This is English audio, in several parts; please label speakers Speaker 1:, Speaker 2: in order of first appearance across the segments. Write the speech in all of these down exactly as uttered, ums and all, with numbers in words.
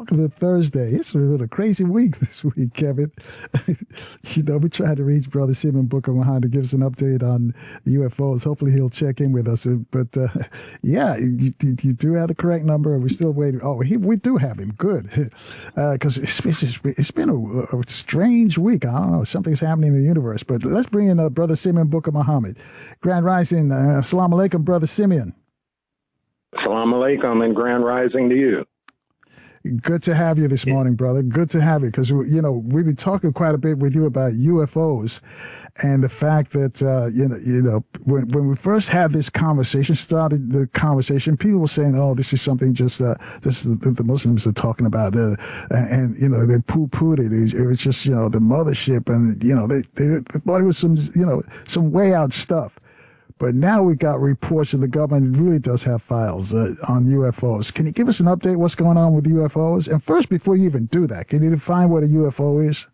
Speaker 1: welcome to Thursday. It's been a crazy week this week, Kevin. you know, we tried to reach Brother Simon Booker Mahan to give us an update on U F Os. Hopefully, he'll check in with us. But uh, yeah, you, you do have the correct number. We're still waiting. Oh, he, we do have him. Good, because uh, it's, it's, it's been a, a strange week. I don't know. Something's happening in the universe. But let's bring in uh, Brother Simeon Booker Muhammad. Grand Rising. Uh, Assalamu alaikum, Brother Simeon.
Speaker 2: Assalamu alaikum and grand rising to you.
Speaker 1: Good to have you this morning, brother. Good to have you because, you know, we've been talking quite a bit with you about U F Os and the fact that, uh, you know, you know, when, when we first had this conversation, started the conversation, people were saying, oh, this is something just, uh, this is the, the Muslims are talking about. Uh, and, and, you know, they poo-pooed it. it. It was just, you know, the mothership and, you know, they, they thought it was some, you know, some way out stuff. But now we got reports that the government really does have files uh, on U F Os. Can you give us an update what's going on with U F Os? And first, before you even do that, can you define what a U F O is?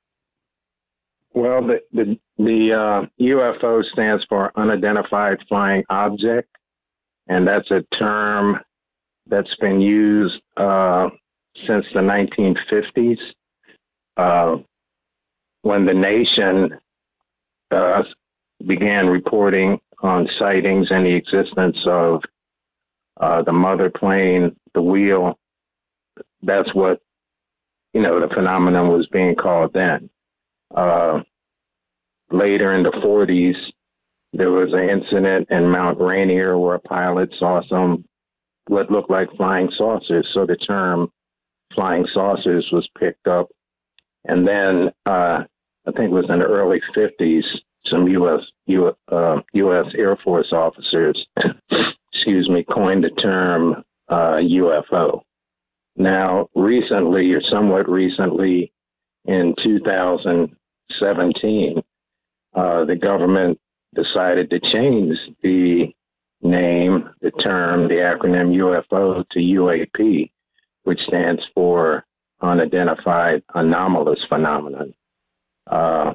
Speaker 2: Well, the the, the uh, U F O stands for Unidentified Flying Object, and that's a term that's been used uh, since the nineteen fifties, uh, when the nation uh, began reporting on sightings and the existence of uh, the mother plane, the wheel. That's what, you know, the phenomenon was being called then. Uh, later in the forties, there was an incident in Mount Rainier where a pilot saw some what looked like flying saucers. So the term flying saucers was picked up. And then uh, I think it was in the early fifties, some U S U, uh, U S Air Force officers, excuse me, coined the term uh, U F O. Now, recently, or somewhat recently, in two thousand seventeen, uh, the government decided to change the name, the term, the acronym U F O to U A P, which stands for Unidentified Anomalous Phenomenon. Uh,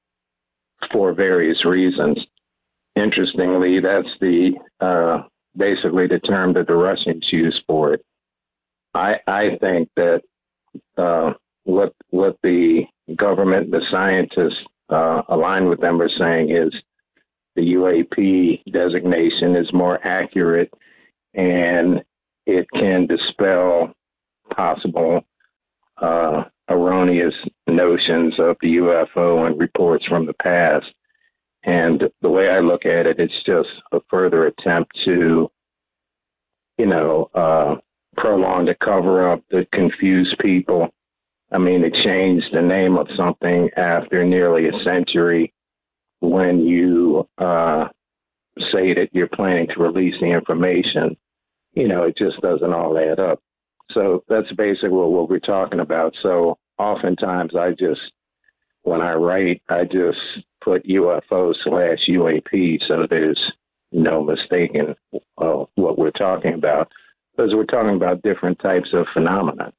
Speaker 2: for various reasons. Interestingly, that's the uh, basically the term that the Russians use for it. I I think that uh, what what the government, the scientists uh, aligned with them are saying is the U A P designation is more accurate and it can dispel possible uh, erroneous notions of the U F O and reports from the past. And the way I look at it, it's just a further attempt to, you know, uh, prolong the cover up, to confuse people. I mean, to change the name of something after nearly a century when you uh, say that you're planning to release the information, you know, it just doesn't all add up. So that's basically what we're talking about. So oftentimes I just, when I write, I just put U F O slash U A P so there's no mistaking uh, what we're talking about, because we're talking about different types of phenomena.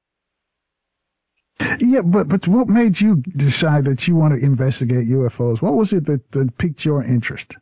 Speaker 1: Yeah, but but what made you decide that you want to investigate U F Os? What was it that, that piqued your interest?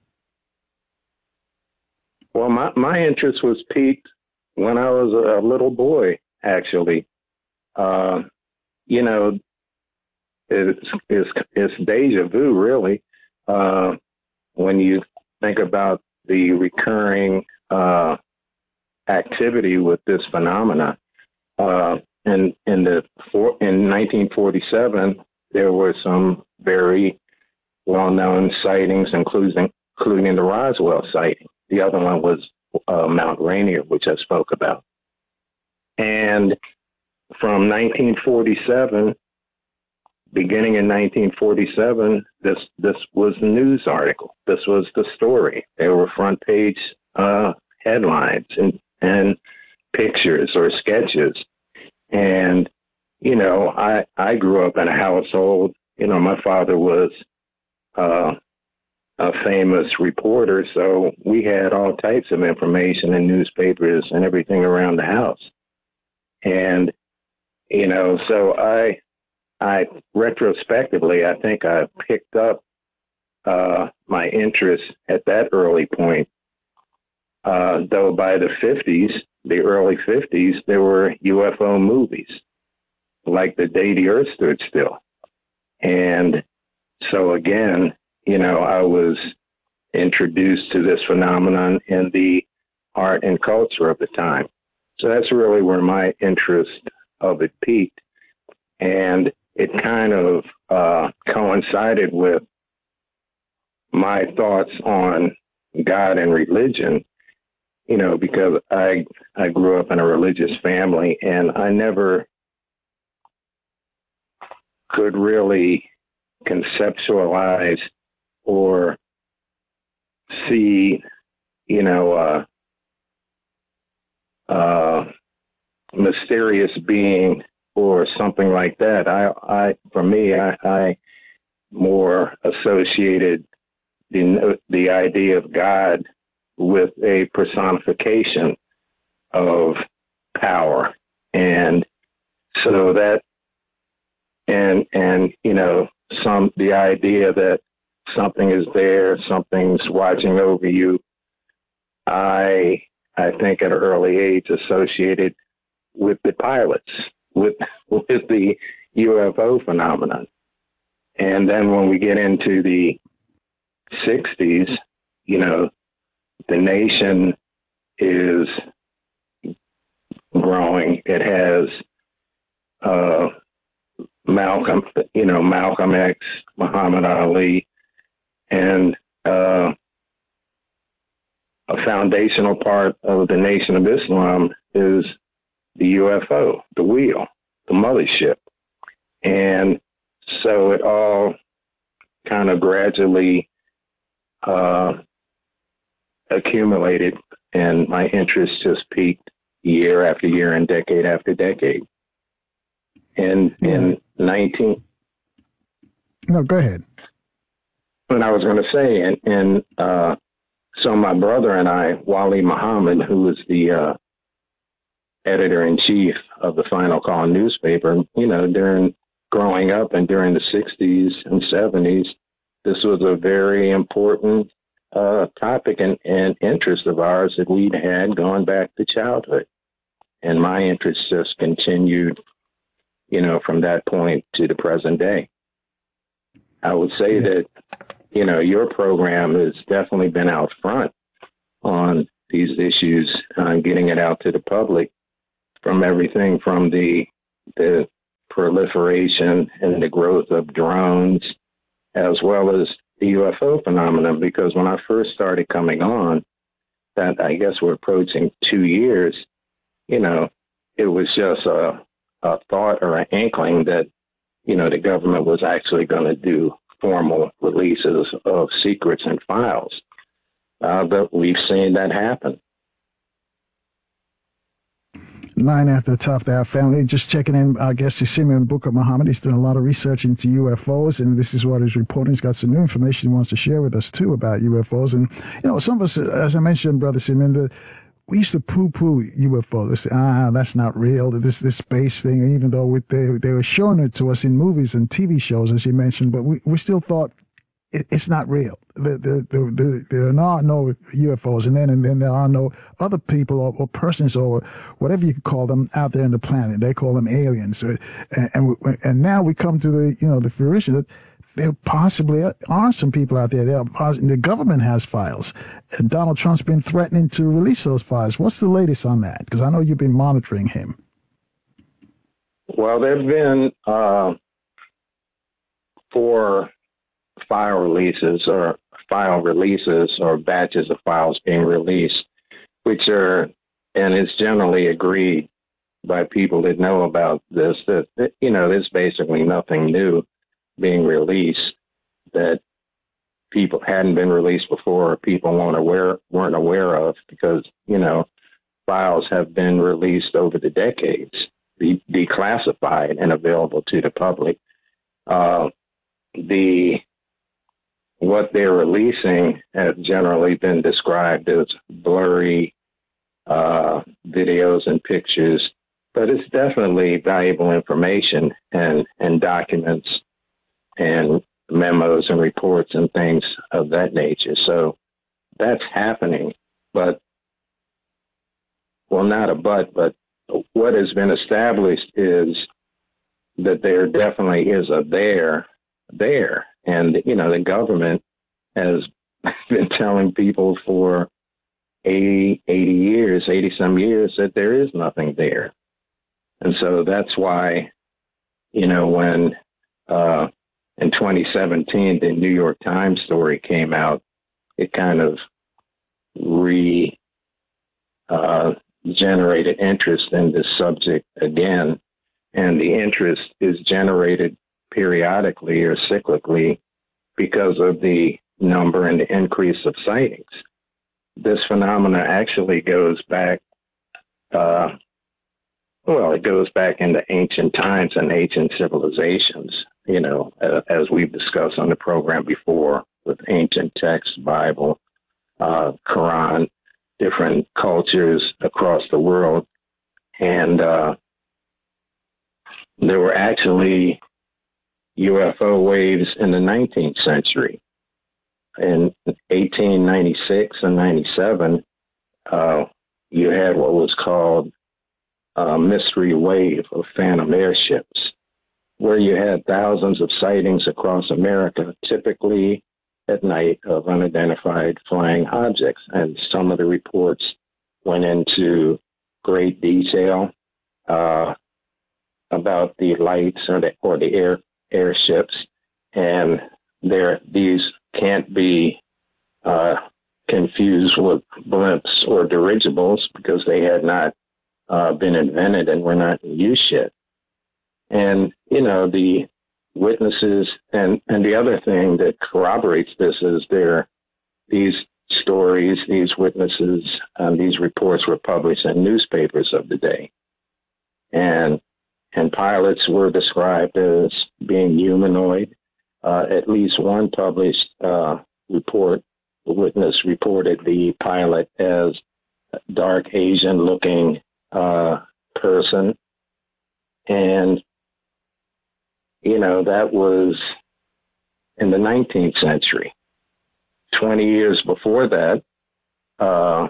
Speaker 2: Well, my, my interest was piqued when I was a little boy, actually. Uh, you know, it's, it's, it's deja vu, really, uh, when you think about the recurring uh, activity with this phenomena. Uh, and in the for, in nineteen forty-seven, there were some very well-known sightings, including including the Roswell sighting. The other one was uh, Mount Rainier, which I spoke about. And from nineteen forty-seven, beginning in nineteen forty-seven, this this was a news article. This was the story. There were front page uh, headlines and, and pictures or sketches. And, you know, I, I grew up in a household, you know, my father was uh, a famous reporter, so we had all types of information in newspapers and everything around the house. And, you know, so I, I retrospectively, I think I picked up uh, my interest at that early point. Uh, though by the fifties, the early fifties, there were U F O movies. like the day the earth stood still. And so again, you know, I was introduced to this phenomenon in the art and culture of the time. So that's really where my interest of it peaked. And it kind of uh, coincided with my thoughts on God and religion, you know, because I I grew up in a religious family, and I never could really conceptualize or see, you know, uh, uh, mysterious being or something like that. I, I for me, I, I more associated the the idea of God with a personification of power, and so that, and and you know, some the idea that something is there, something's watching over you. I I think at an early age associated with the pilots, with with the U F O phenomenon, and then when we get into the sixties, you know, the nation is growing. It has uh, Malcolm, you know, Malcolm X, Muhammad Ali, and uh, a foundational part of the Nation of Islam is the U F O, the wheel, the mothership. And so it all kind of gradually uh, accumulated, and my interest just peaked year after year and decade after decade. And
Speaker 1: Yeah.
Speaker 2: in nineteen,
Speaker 1: No, go ahead.
Speaker 2: and I was going to say, and, and uh, so my brother and I, Wali Muhammad, who was the uh, editor-in-chief of the Final Call newspaper, you know, during growing up and during the sixties and seventies, this was a very important uh, topic and, and interest of ours that we'd had going back to childhood. And my interest just continued, you know, from that point to the present day. I would say
Speaker 1: Yeah.
Speaker 2: that, you know, your program has definitely been out front on these issues, uh, getting it out to the public, from everything from the the proliferation and the growth of drones, as well as the U F O phenomenon. Because when I first started coming on, that I guess we're approaching two years, you know, it was just a, a thought or an inkling that, you know, the government was actually going to do formal releases of secrets and files. Uh, but we've seen that happen.
Speaker 1: Nine after the top of our family. Just checking in, our guest is Simeon Booker Muhammad. He's done a lot of research into U F Os, and this is what he's reporting. He's got some new information he wants to share with us, too, about U F Os. And, you know, some of us, as I mentioned, Brother Simeon, the, we used to poo-poo U F Os. They say, ah, that's not real, this this space thing, even though we, they, they were showing it to us in movies and T V shows, as you mentioned, but we, we still thought it, it's not real. There, there, there, there, there are no U F Os, and then and then there are no other people or, or persons or whatever you could call them out there in the planet. They call them aliens, and and, we, and now we come to the you know the fruition that there possibly are some people out there. There are pos- the government has files. And Donald Trump's been threatening to release those files. What's the latest on that? Because I know you've been monitoring him.
Speaker 2: Well, there have been uh, four file releases or file releases or batches of files being released, which are, and it's generally agreed by people that know about this, that, that you know, there's basically nothing new being released that people hadn't been released before, or people weren't aware, weren't aware of, because, you know, files have been released over the decades, de- declassified and available to the public. Uh, the what they're releasing has generally been described as blurry uh, videos and pictures, but it's definitely valuable information and, and documents and memos and reports and things of that nature. So that's happening. But, well, not a but, but what has been established is that there definitely is a there there. And, you know, the government has been telling people for eighty, eighty years, eighty some years that there is nothing there. And so that's why, you know, when uh, in twenty seventeen, the New York Times story came out, it kind of re uh, generated interest in this subject again. And the interest is generated periodically or cyclically because of the number and the increase of sightings. This phenomena actually goes back, uh, well, it goes back into ancient times and ancient civilizations, you know, uh, as we've discussed on the program before, with ancient texts, Bible, uh, Quran, different cultures across the world. And uh, there were actually U F O waves in the nineteenth century. In eighteen ninety-six and ninety-seven, uh, you had what was called a mystery wave of phantom airships, where you had thousands of sightings across America, typically at night, of unidentified flying objects. And some of the reports went into great detail uh, about the lights or the, or the air airships. And there, these can't be uh, confused with blimps or dirigibles because they had not uh, been invented and were not in use yet. And, you know, the witnesses and, and the other thing that corroborates this is there, these stories, these witnesses, um, these reports were published in newspapers of the day. And, and pilots were described as being humanoid. Uh, at least one published uh, report, the witness reported the pilot as a dark Asian-looking uh, person. And, you know, that was in the nineteenth century. twenty years before that, uh,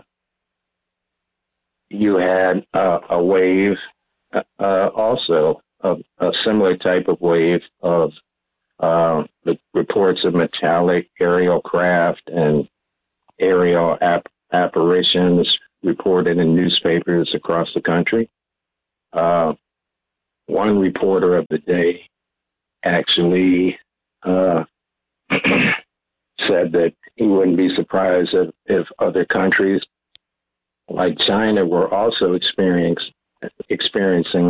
Speaker 2: you had uh, a wave, uh, also of a similar type of wave of Uh, the reports of metallic aerial craft and aerial ap- apparitions reported in newspapers across the country. Uh, one reporter of the day actually uh, said that he wouldn't be surprised if, if other countries like China were also experience, experiencing